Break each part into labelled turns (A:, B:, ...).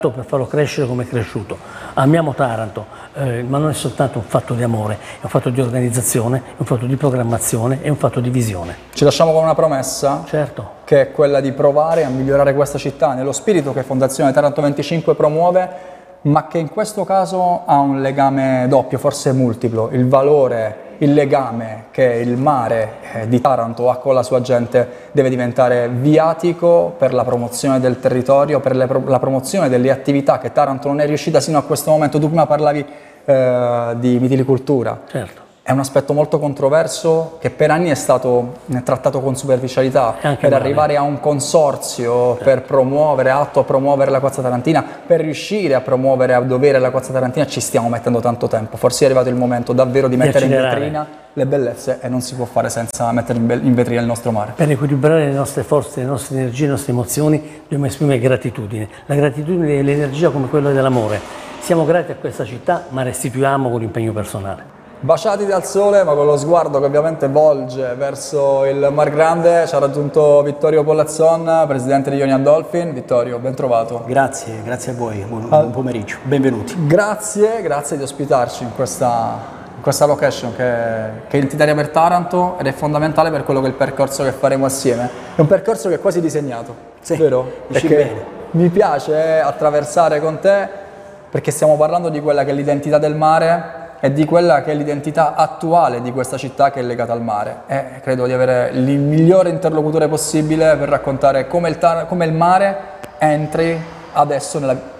A: per farlo crescere come è cresciuto. Amiamo Taranto, ma non è soltanto un fatto di amore, è un fatto di organizzazione, è un fatto di programmazione, è un fatto di visione.
B: Ci lasciamo con una promessa,
A: certo,
B: che è quella di provare a migliorare questa città nello spirito che Fondazione Taranto 25 promuove, ma che in questo caso ha un legame doppio, forse multiplo, il valore, il legame che il mare di Taranto ha con la sua gente deve diventare viatico per la promozione del territorio, per la promozione delle attività che Taranto non è riuscita sino a questo momento. Tu prima parlavi di mitilicoltura.
A: certo.
B: È un aspetto molto controverso che per anni è stato trattato con superficialità, per arrivare a un consorzio per promuovere, atto a promuovere la Costa Tarantina, per riuscire a promuovere a dovere la Costa Tarantina ci stiamo mettendo tanto tempo. Forse è arrivato il momento davvero di mettere in vetrina le bellezze e non si può fare senza mettere in vetrina il nostro mare.
A: Per equilibrare le nostre forze, le nostre energie, le nostre emozioni dobbiamo esprimere gratitudine. La gratitudine è l'energia come quella dell'amore. Siamo grati a questa città, ma restituiamo con l'impegno personale.
B: Baciati dal sole, ma con lo sguardo che ovviamente volge verso il Mar Grande, ci ha raggiunto Vittorio Pollazzon, presidente di Ionian Dolphin. Vittorio, ben trovato.
C: Grazie, grazie a voi, buon pomeriggio, benvenuti.
B: Grazie di ospitarci in questa location che è identitaria per Taranto ed è fondamentale per quello che è il percorso che faremo assieme. È un percorso che è quasi disegnato,
C: sì,
B: vero? Perché mi piace attraversare con te, perché stiamo parlando di quella che è l'identità del mare e di quella che è l'identità attuale di questa città che è legata al mare. E credo di avere il migliore interlocutore possibile per raccontare come il mare entri adesso,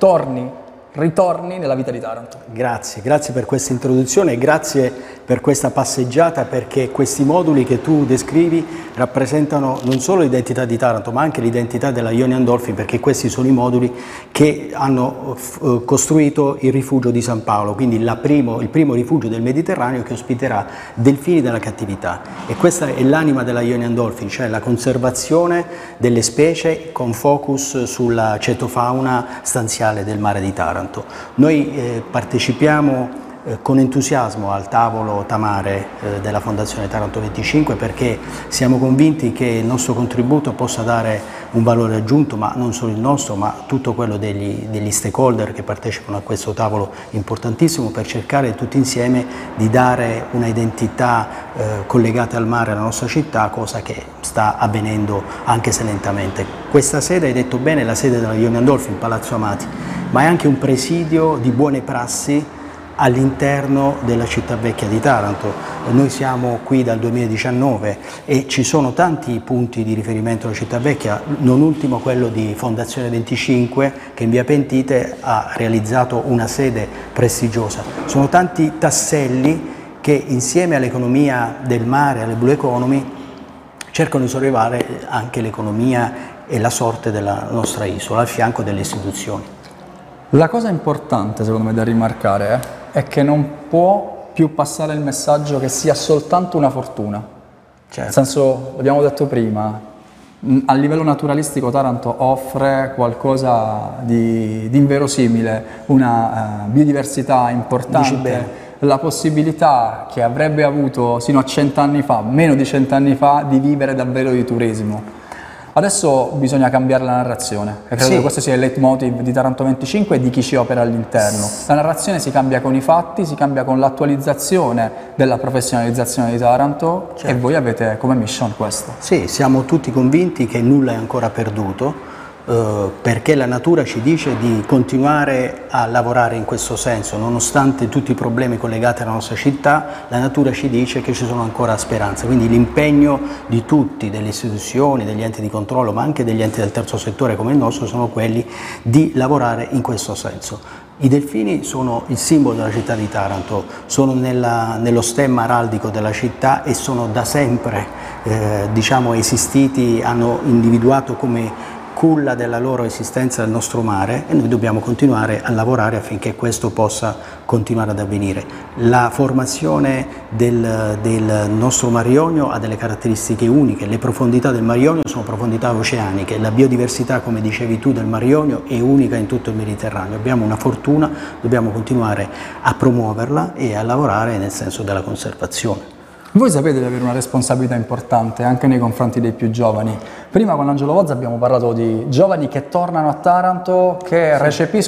B: ritorni nella vita di Taranto.
C: Grazie per questa introduzione e grazie per questa passeggiata, perché questi moduli che tu descrivi rappresentano non solo l'identità di Taranto ma anche l'identità della Ionian Dolphin, perché questi sono i moduli che hanno costruito il rifugio di San Paolo, quindi il primo rifugio del Mediterraneo che ospiterà delfini della cattività, e questa è l'anima della Ionian Dolphin, cioè la conservazione delle specie con focus sulla cetofauna stanziale del mare di Taranto. Noi partecipiamo con entusiasmo al tavolo Tamare della Fondazione Taranto 25 perché siamo convinti che il nostro contributo possa dare un valore aggiunto, ma non solo il nostro, ma tutto quello degli stakeholder che partecipano a questo tavolo importantissimo, per cercare tutti insieme di dare una identità collegata al mare alla nostra città, cosa che sta avvenendo anche se lentamente. Questa sede, hai detto bene, è la sede della Ionian Dolphin, Palazzo Amati, ma è anche un presidio di buone prassi all'interno della città vecchia di Taranto. Noi siamo qui dal 2019 e ci sono tanti punti di riferimento alla città vecchia, non ultimo quello di Fondazione 25 che in via Pentite ha realizzato una sede prestigiosa. Sono tanti tasselli che insieme all'economia del mare, alle blue economy, cercano di sollevare anche l'economia e la sorte della nostra isola, al fianco delle istituzioni.
B: La cosa importante, secondo me, da rimarcare è che non può più passare il messaggio che sia soltanto una fortuna. Cioè, nel senso, l'abbiamo detto prima, a livello naturalistico Taranto offre qualcosa di inverosimile, una biodiversità importante, la possibilità che avrebbe avuto sino a 100 anni fa, meno di 100 anni fa, di vivere davvero di turismo. Adesso bisogna cambiare la narrazione e credo che questo sia il leitmotiv di Taranto 25 e di chi ci opera all'interno. La narrazione si cambia con i fatti, si cambia con l'attualizzazione della professionalizzazione di Taranto, e voi avete come mission questo.
C: Sì, siamo tutti convinti che nulla è ancora perduto, perché la natura ci dice di continuare a lavorare in questo senso, nonostante tutti i problemi collegati alla nostra città. La natura ci dice che ci sono ancora speranze, quindi l'impegno di tutti, delle istituzioni, degli enti di controllo, ma anche degli enti del terzo settore come il nostro, sono quelli di lavorare in questo senso. I delfini sono il simbolo della città di Taranto, sono nello stemma araldico della città e sono da sempre esistiti, hanno individuato come culla della loro esistenza del nostro mare, e noi dobbiamo continuare a lavorare affinché questo possa continuare ad avvenire. La formazione del nostro Mar Ionio ha delle caratteristiche uniche, le profondità del Mar Ionio sono profondità oceaniche, la biodiversità, come dicevi tu, del Mar Ionio è unica in tutto il Mediterraneo. Abbiamo una fortuna, dobbiamo continuare a promuoverla e a lavorare nel senso della conservazione.
B: Voi sapete di avere una responsabilità importante anche nei confronti dei più giovani. Prima con Angelo Vozza abbiamo parlato di giovani che tornano a Taranto, che recepiscono